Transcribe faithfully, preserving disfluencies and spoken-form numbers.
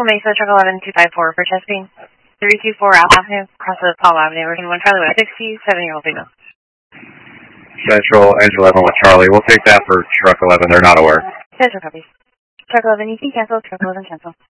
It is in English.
Mesa, truck eleven two five four for testing. three two four Alpha Avenue, across the Palm Avenue, working one Charlie with sixty-seven-year-old female. Central, engine eleven with Charlie. We'll take that for truck eleven. They're not aware. Central copies. Truck eleven, you can cancel. Truck eleven, cancel.